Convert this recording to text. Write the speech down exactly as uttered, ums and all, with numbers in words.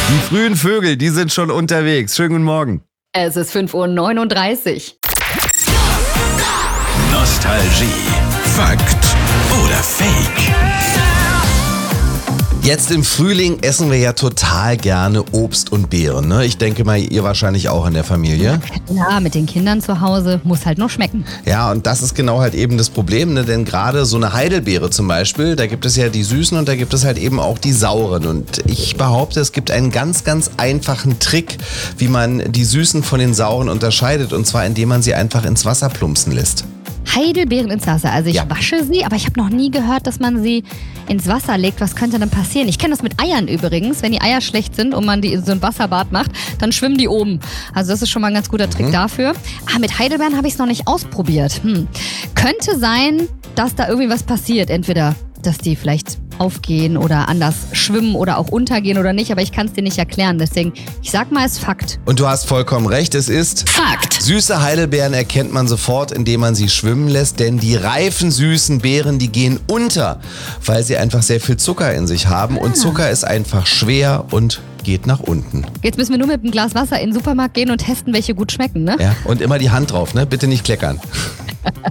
Die frühen Vögel, die sind schon unterwegs. Schönen guten Morgen. Es ist fünf Uhr neununddreißig. Nostalgie. Fakt oder Fake? Jetzt im Frühling essen wir ja total gerne Obst und Beeren. Ne? Ich denke mal, ihr wahrscheinlich auch in der Familie. Ja, mit den Kindern zu Hause muss halt noch schmecken. Ja, und das ist genau halt eben das Problem, ne? Denn gerade so eine Heidelbeere zum Beispiel, da gibt es ja die süßen und da gibt es halt eben auch die sauren. Und ich behaupte, es gibt einen ganz, ganz einfachen Trick, wie man die süßen von den sauren unterscheidet. Und zwar, indem man sie einfach ins Wasser plumpsen lässt. Heidelbeeren ins Wasser. Also ich Ja. wasche sie, aber ich habe noch nie gehört, dass man sie ins Wasser legt. Was könnte dann passieren? Ich kenne das mit Eiern übrigens. Wenn die Eier schlecht sind und man die in so ein Wasserbad macht, dann schwimmen die oben. Also das ist schon mal ein ganz guter Trick dafür. Ah, mit Heidelbeeren habe ich es noch nicht ausprobiert. Hm. Könnte sein, dass da irgendwie was passiert. Entweder, dass die vielleicht aufgehen oder anders schwimmen oder auch untergehen oder nicht. Aber ich kann es dir nicht erklären. Deswegen, ich sag mal, es ist Fakt. Und du hast vollkommen recht, es ist Fakt. Süße Heidelbeeren erkennt man sofort, indem man sie schwimmen lässt, denn die reifen süßen Beeren, die gehen unter, weil sie einfach sehr viel Zucker in sich haben und Zucker ist einfach schwer und geht nach unten. Jetzt müssen wir nur mit einem Glas Wasser in den Supermarkt gehen und testen, welche gut schmecken, ne? Ja, und immer die Hand drauf, ne? Bitte nicht kleckern.